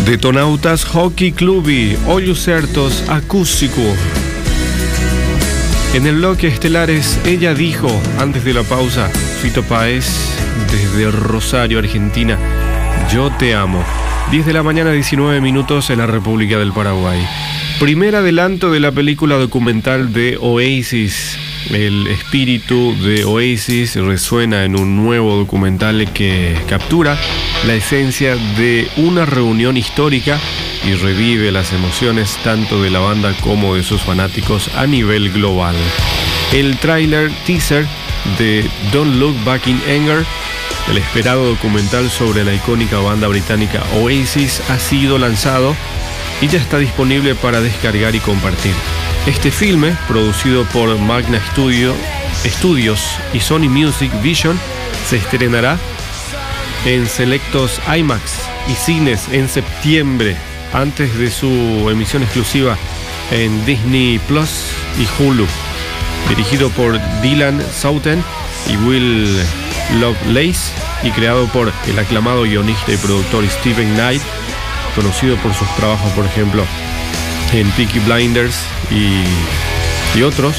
Detonautas Hockey Clubi, Ollu Certos Acústico. En el bloque Estelares, ella dijo, antes de la pausa, Fito Páez, desde Rosario, Argentina, yo te amo. 10 de la mañana, 19 minutos en la República del Paraguay. Primer adelanto de la película documental de Oasis. El espíritu de Oasis resuena en un nuevo documental que captura la esencia de una reunión histórica y revive las emociones tanto de la banda como de sus fanáticos a nivel global. El tráiler teaser de Don't Look Back in Anger, el esperado documental sobre la icónica banda británica Oasis, ha sido lanzado y ya está disponible para descargar y compartir. Este filme, producido por Magna Studios y Sony Music Vision, se estrenará en selectos IMAX y cines en septiembre, antes de su emisión exclusiva en Disney Plus y Hulu. Dirigido por Dylan Southern y Will Lovelace y creado por el aclamado guionista y productor Steven Knight, conocido por sus trabajos, por ejemplo, en Peaky Blinders y otros.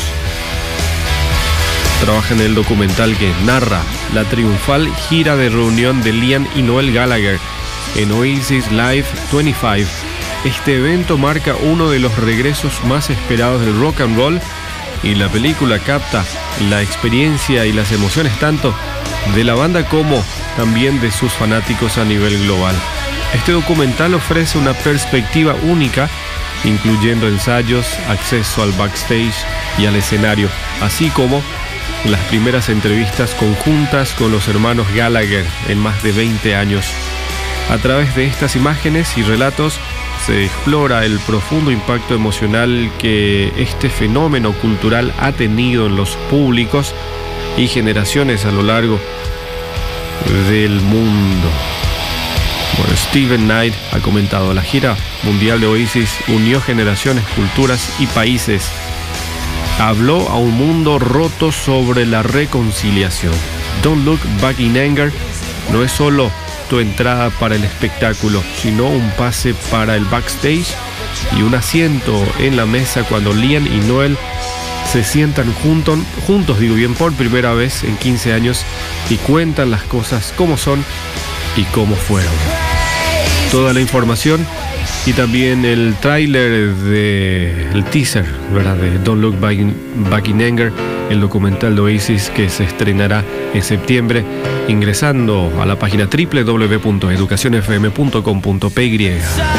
Trabaja en el documental que narra la triunfal gira de reunión de Liam y Noel Gallagher en Oasis Live 25. Este evento marca uno de los regresos más esperados del rock and roll, y la película capta la experiencia y las emociones tanto de la banda como también de sus fanáticos a nivel global. Este documental ofrece una perspectiva única, incluyendo ensayos, acceso al backstage y al escenario, así como las primeras entrevistas conjuntas con los hermanos Gallagher en más de 20 años. A través de estas imágenes y relatos se explora el profundo impacto emocional que este fenómeno cultural ha tenido en los públicos y generaciones a lo largo del mundo. Bueno, Steven Knight ha comentado: la gira mundial de Oasis unió generaciones, culturas y países. Habló a un mundo roto sobre la reconciliación. Don't Look Back in Anger no es solo tu entrada para el espectáculo, sino un pase para el backstage y un asiento en la mesa cuando Liam y Noel se sientan juntos, por primera vez en 15 años y cuentan las cosas como son y cómo fueron. Toda la información y también el tráiler el teaser, ¿verdad?, de Don't Look Back in Anger, el documental de Oasis, que se estrenará en septiembre, ingresando a la página www.educacionfm.com.py.